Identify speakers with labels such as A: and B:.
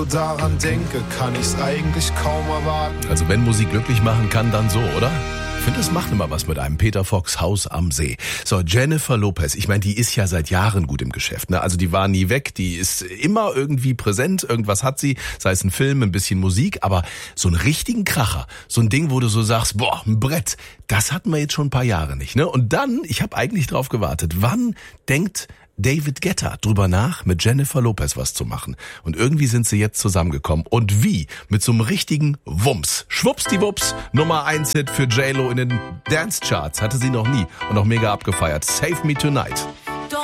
A: daran denke, kann ich's eigentlich kaum erwarten.
B: Also wenn Musik glücklich machen kann, dann so, oder? Ich finde, es macht immer was mit einem Peter Fox Haus am See. So, Jennifer Lopez, ich meine, die ist ja seit Jahren gut im Geschäft, ne? Also die war nie weg, die ist immer irgendwie präsent, irgendwas hat sie, sei es ein Film, ein bisschen Musik, aber so einen richtigen Kracher, so ein Ding, wo du so sagst, boah, ein Brett, das hatten wir jetzt schon ein paar Jahre nicht, ne? Und dann, ich habe eigentlich drauf gewartet, wann denkt David Guetta drüber nach, mit Jennifer Lopez was zu machen. Und irgendwie sind sie jetzt zusammengekommen. Und wie? Mit so einem richtigen Wumms. Schwuppsdiwupps, Nummer 1 Hit für J-Lo in den Dance-Charts. Hatte sie noch nie und auch mega abgefeiert. Save Me Tonight.